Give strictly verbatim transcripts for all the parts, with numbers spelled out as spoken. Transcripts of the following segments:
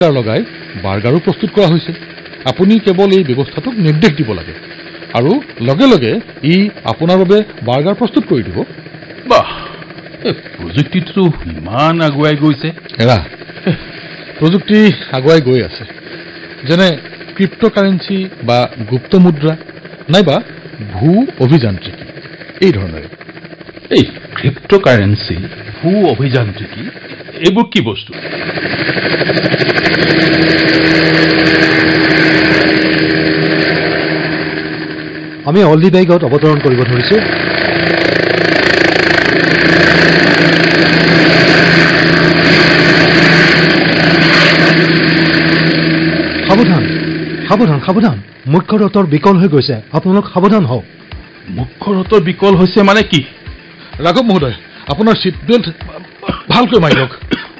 লগাই বাৰ্গাৰো প্ৰস্তুত কৰা হৈছে। আপুনি কেৱল এই ব্যৱস্থাটোক নিৰ্দেশ দিব লাগে আৰু লগে লগে ই আপোনাৰ বাবে বাৰ্গাৰ প্ৰস্তুত কৰি দিব। বাহ, এই প্ৰযুক্তিটো ইমান আগুৱাই গৈছে। এৰা প্ৰযুক্তি আগুৱাই গৈ আছে, যেনে ক্ৰিপ্ট'কাৰেঞ্চি বা গুপ্ত মুদ্ৰা নাইবা ভূ অভিযান্ত্ৰিকী। এই ধৰণেৰে এই ক্ৰিপ্ট'কাৰেঞ্চি, ভূ অভিযান্ত্ৰিকী, এইবোৰ কি বস্তু? আমি অলদি বেগত অৱতৰণ কৰিব ধৰিছো। সাৱধান সাৱধান সাৱধান, মুখ্য ৰথৰ বিকল হৈ গৈছে, আপোনালোক সাৱধান হওক। মুখ্য ৰথৰ বিকল হৈছে মানে কি? ৰাঘৱ মহোদয়, আপোনাৰ চিট বেল্ট ভালকৈ মাৰি লওক।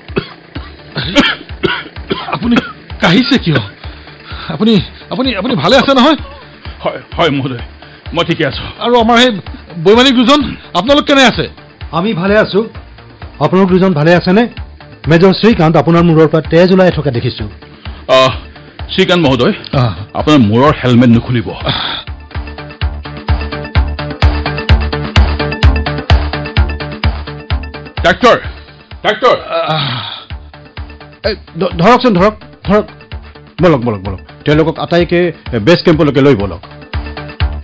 আপুনি কাহিছে কিয়? আপুনি আপুনি আপুনি ভালে আছে নহয়? হয় হয় মহোদয়, মই ঠিকে আছো। আৰু আমাৰ সেই বৈমানিক দুজন, আপোনালোক কেনে আছে? আমি ভালে আছো। আপোনালোক দুজন ভালে আছেনে? মেজৰ শ্ৰীকান্ত, আপোনাৰ মূৰৰ পৰা তেজ ওলাই থকা দেখিছো। শ্ৰীকান্ত মহোদয়, আপোনাৰ মূৰৰ হেলমেট নুখুলিব। ডাক্তৰ ডাক্তৰ ধৰকচোন, ধৰক ধৰক, বলক বলক বলক, তেওঁলোকক আটাইকে বেছ কেম্পলৈকে লৈ বলক।